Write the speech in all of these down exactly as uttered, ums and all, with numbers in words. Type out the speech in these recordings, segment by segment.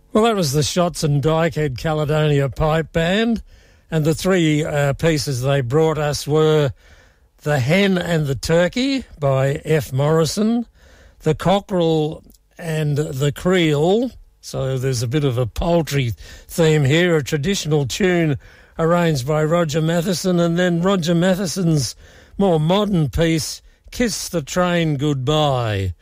Well, that was the Shots and Dykehead Caledonia Pipe Band, and the three uh, pieces they brought us were The Hen and the Turkey by F. Morrison, The Cockerel and the Creel, so there's a bit of a poultry theme here, a traditional tune arranged by Roger Matheson, and then Roger Matheson's more modern piece, Kiss the Train Goodbye.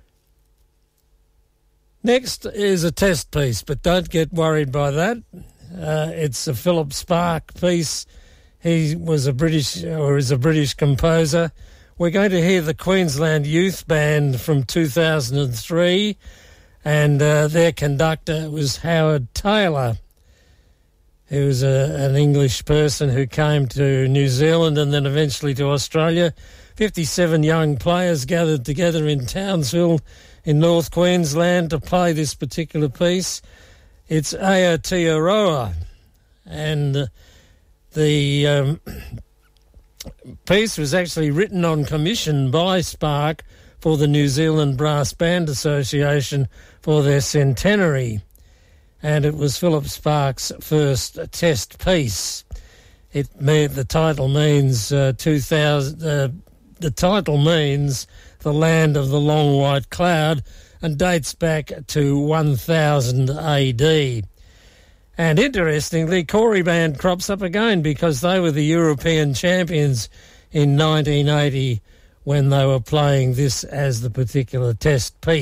Next is a test piece, but don't get worried by that. Uh, it's a Philip Sparke piece. He was a British, or is a British composer. We're going to hear the Queensland Youth Band from two thousand three, and uh, their conductor was Howard Taylor, who was a, an English person who came to New Zealand and then eventually to Australia. fifty-seven young players gathered together in Townsville in North Queensland to play this particular piece. It's Aotearoa, and uh, the um, piece was actually written on commission by Sparke for the New Zealand Brass Band Association for their centenary, and it was Philip Sparke's first test piece. It made, the title means uh, two thousand. Uh, the title means the land of the long white cloud, and dates back to one thousand A D. And interestingly, Corey Band crops up again because they were the European champions in nineteen eighty when they were playing this as the particular test piece.